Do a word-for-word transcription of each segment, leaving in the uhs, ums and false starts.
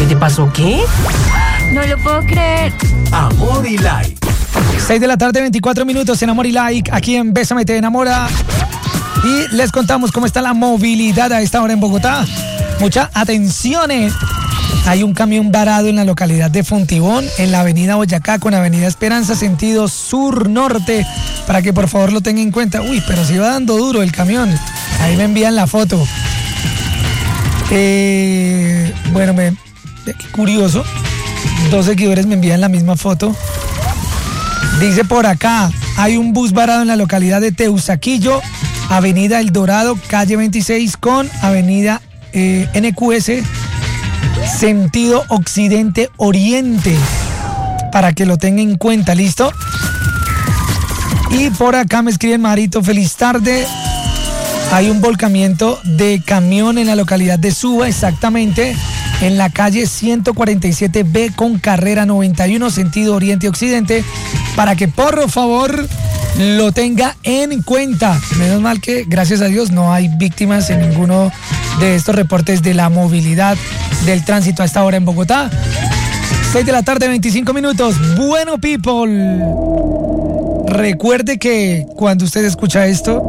te pasó? ¿Qué? No lo puedo creer. Amor y Like. seis de la tarde, veinticuatro minutos en Amor y Like, aquí en Bésame Te Enamora. Y les contamos cómo está la movilidad a esta hora en Bogotá. Mucha atención. eh. Hay un camión varado en la localidad de Fontibón, en la avenida Boyacá con avenida Esperanza, sentido sur-norte, para que por favor lo tengan en cuenta. Uy, pero se iba dando duro el camión. Ahí me envían la foto. Eh, bueno, me, qué curioso. Dos seguidores me envían la misma foto. Dice por acá, hay un bus varado en la localidad de Teusaquillo, avenida El Dorado, calle veintiséis con avenida eh, N Q S, sentido occidente-oriente, para que lo tengan en cuenta, ¿listo? Y por acá me escriben, Marito, feliz tarde. Hay un volcamiento de camión en la localidad de Suba, exactamente, en la calle ciento cuarenta y siete B con carrera noventa y uno, sentido oriente-occidente, para que por favor lo tenga en cuenta. Menos mal que, gracias a Dios, no hay víctimas en ninguno de estos reportes de la movilidad del tránsito a esta hora en Bogotá. seis de la tarde, veinticinco minutos. Bueno, people, recuerde que cuando usted escucha esto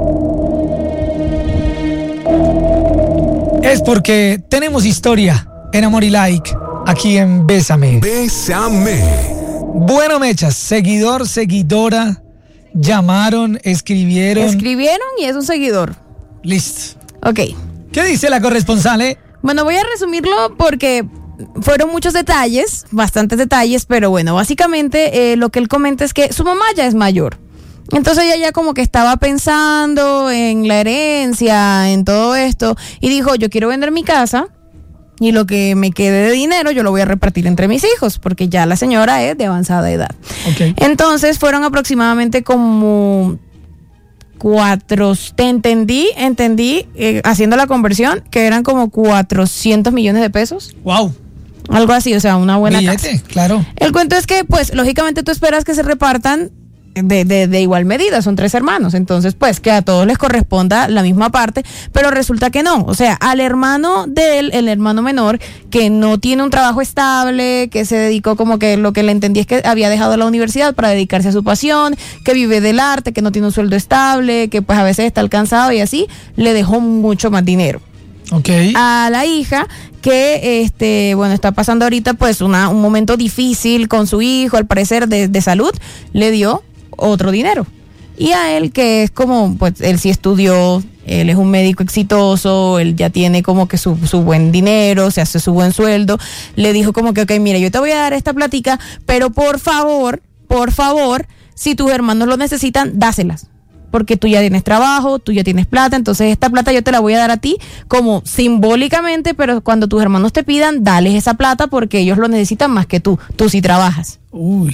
es porque tenemos historia en Amor y Like, aquí en Bésame. Bésame. Bueno, mechas, seguidor, seguidora, llamaron, escribieron. Escribieron y es un seguidor. Listo. Ok. ¿Qué dice la corresponsal, eh? Bueno, voy a resumirlo porque fueron muchos detalles, bastantes detalles, pero bueno, básicamente eh, lo que él comenta es que su mamá ya es mayor. Entonces ella ya como que estaba pensando en la herencia, en todo esto, y dijo, yo quiero vender mi casa y lo que me quede de dinero yo lo voy a repartir entre mis hijos, porque ya la señora es de avanzada edad. Okay. Entonces fueron aproximadamente como cuatro, te entendí, entendí, eh, haciendo la conversión, que eran como cuatrocientos millones de pesos. Wow. Algo así, o sea, una buena Billete, casa. claro. El cuento es que, pues, lógicamente tú esperas que se repartan De, de, de igual medida, son tres hermanos, entonces pues que a todos les corresponda la misma parte, pero resulta que no, o sea, al hermano de él, el hermano menor, que no tiene un trabajo estable, que se dedicó, como que lo que le entendí es que había dejado la universidad para dedicarse a su pasión, que vive del arte, que no tiene un sueldo estable, que pues a veces está alcanzado y así, le dejó mucho más dinero. Okay. A la hija que este bueno está pasando ahorita pues una, un momento difícil con su hijo, al parecer de, de salud, le dio otro dinero. Y a él, que es como, pues él sí estudió, él es un médico exitoso, él ya tiene como que su, su buen dinero, se hace su buen sueldo, le dijo como que, ok, mira, yo te voy a dar esta plática, pero por favor, por favor, si tus hermanos lo necesitan, dáselas. Porque tú ya tienes trabajo, tú ya tienes plata, entonces esta plata yo te la voy a dar a ti como simbólicamente, pero cuando tus hermanos te pidan, dales esa plata porque ellos lo necesitan más que tú, tú sí trabajas. Uy.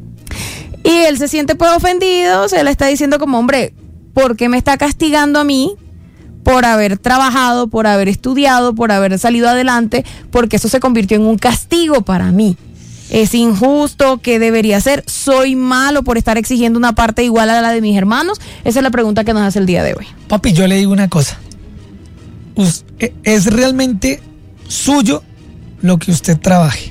Y él se siente pues ofendido, se le está diciendo como, hombre, ¿por qué me está castigando a mí por haber trabajado, por haber estudiado, por haber salido adelante? Porque eso se convirtió en un castigo para mí. Es injusto, ¿qué debería ser? ¿Soy malo por estar exigiendo una parte igual a la de mis hermanos? Esa es la pregunta que nos hace el día de hoy. Papi, yo le digo una cosa. Us- es realmente suyo lo que usted trabaje.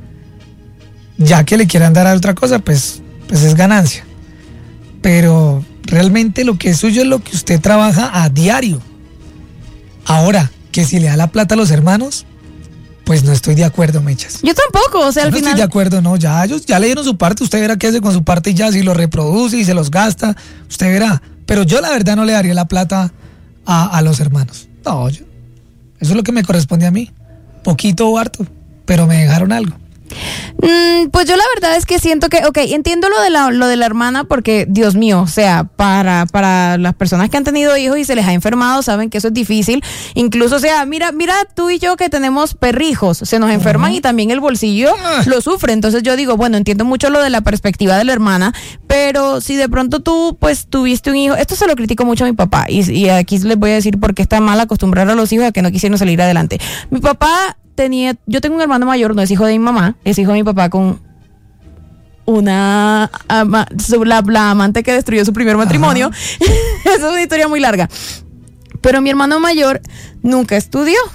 Ya que le quieran dar a otra cosa, pues... pues es ganancia, pero realmente lo que es suyo es lo que usted trabaja a diario. Ahora, que si le da la plata a los hermanos, pues no estoy de acuerdo, mechas. Yo tampoco, o sea, al no final... estoy de acuerdo, no, ya ellos ya le dieron su parte, usted verá qué hace con su parte y ya, si lo reproduce y se los gasta, usted verá, pero yo la verdad no le daría la plata a, a los hermanos, no, yo, eso es lo que me corresponde a mí, poquito o harto, pero me dejaron algo. Mm, pues yo la verdad es que siento que, ok, entiendo lo de la, lo de la hermana porque, Dios mío, o sea, para, para las personas que han tenido hijos y se les ha enfermado, saben que eso es difícil. Incluso, o sea, mira, mira tú y yo que tenemos perrijos, se nos enferman uh-huh. y también el bolsillo uh. lo sufre. Entonces yo digo, bueno, entiendo mucho lo de la perspectiva de la hermana, pero si de pronto tú, pues, tuviste un hijo, esto se lo critico mucho a mi papá y, y aquí les voy a decir por qué está mal acostumbrar a los hijos a que no quisieron salir adelante. Mi papá tenía, yo tengo un hermano mayor, no es hijo de mi mamá, es hijo de mi papá con una ama, la, la amante que destruyó su primer matrimonio. Esa es una historia muy larga. Pero mi hermano mayor nunca estudió.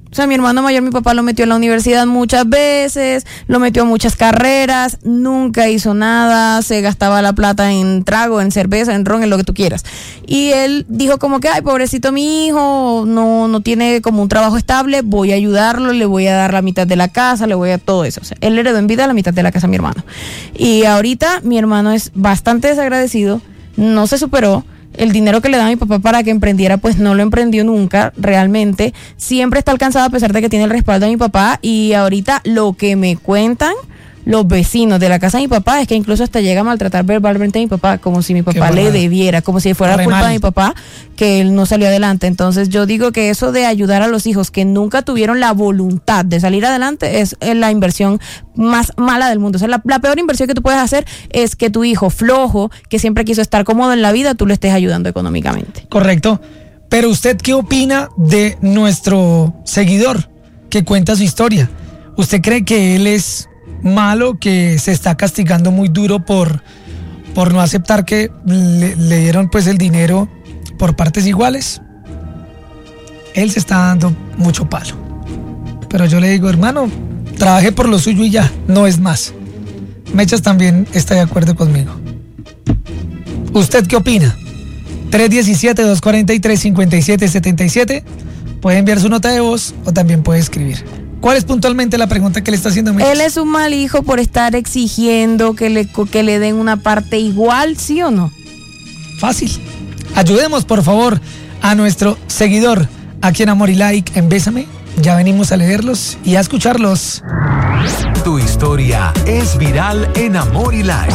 O sea, mi hermano mayor, mi papá lo metió en la universidad muchas veces, lo metió a muchas carreras, nunca hizo nada, se gastaba la plata en trago, en cerveza, en ron, en lo que tú quieras. Y él dijo como que, ay, pobrecito mi hijo, no, no tiene como un trabajo estable, voy a ayudarlo, le voy a dar la mitad de la casa, le voy a todo eso. O sea, él heredó en vida la mitad de la casa a mi hermano. Y ahorita mi hermano es bastante desagradecido, no se superó. El dinero que le da a mi papá para que emprendiera, pues no lo emprendió nunca, realmente. Siempre está alcanzado a pesar de que tiene el respaldo de mi papá. Y ahorita lo que me cuentan los vecinos de la casa de mi papá es que incluso hasta llega a maltratar verbalmente a mi papá, como si mi papá le debiera, como si fuera culpa de mi papá que él no salió adelante. Entonces yo digo que eso de ayudar a los hijos que nunca tuvieron la voluntad de salir adelante es la inversión más mala del mundo. O sea, la, la peor inversión que tú puedes hacer es que tu hijo flojo, que siempre quiso estar cómodo en la vida, tú le estés ayudando económicamente. Correcto. Pero ¿usted qué opina de nuestro seguidor que cuenta su historia? ¿Usted cree que él es malo, que se está castigando muy duro por, por no aceptar que le, le dieron pues el dinero por partes iguales? Él se está dando mucho palo. Pero yo le digo, hermano, trabaje por lo suyo y ya, no es más. Mechas también está de acuerdo conmigo. ¿Usted qué opina? tres uno siete, dos cuatro tres, cinco siete siete siete. Puede enviar su nota de voz o también puede escribir. ¿Cuál es puntualmente la pregunta que le está haciendo Mechas? ¿Él es un mal hijo por estar exigiendo que le, que le den una parte igual, sí o no? Fácil. Ayudemos, por favor, a nuestro seguidor aquí en Amor y Like en Bésame. Ya venimos a leerlos y a escucharlos. Tu historia es viral en Amor y Like.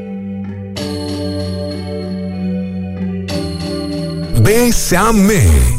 Bésame.